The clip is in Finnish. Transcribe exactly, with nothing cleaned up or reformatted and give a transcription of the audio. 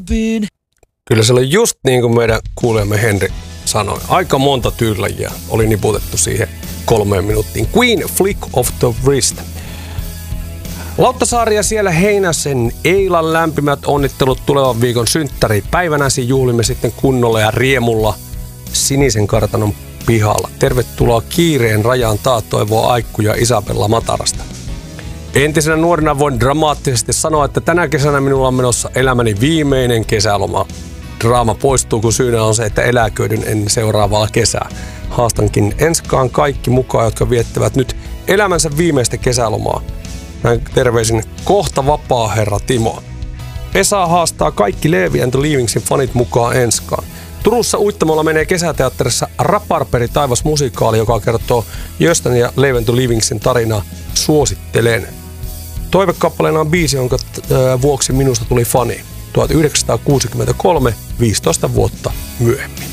Robin. Kyllä se oli just niin kuin meidän kuulijamme Henri sanoi. Aika monta tyylajia oli niputettu siihen kolmeen minuuttiin. Queen, Flick of the Wrist. Lauttasaari ja siellä Heinäsen Eilan lämpimät onnittelut tulevan viikon synttäripäivänäsi. Juhlimme sitten kunnolla ja riemulla Sinisen kartanon pihalla. Tervetuloa kiireen rajaan taas, toivoo Aikku ja Isabella Matarasta. Entisenä nuorena voin dramaattisesti sanoa, että tänä kesänä minulla on menossa elämäni viimeinen kesäloma. Draama poistuu, kun syynä on se, että eläköidyn ennen seuraavaa kesää. Haastankin enskaan kaikki mukaan, jotka viettävät nyt elämänsä viimeistä kesälomaa. Näin terveisin kohta vapaa herra Timo. Esa haastaa kaikki Levi and the Leavingsin fanit mukaan enskaan. Turussa Uittamolla menee kesäteatterissa Raparperi taivas musikaali, joka kertoo Jöstän ja Levi and the Leavingsin tarinaa. Suosittelen. Toivekappaleena on biisi, jonka vuoksi minusta tuli fani. tuhatyhdeksänsataakuusikymmentäkolme, viisitoista vuotta myöhemmin.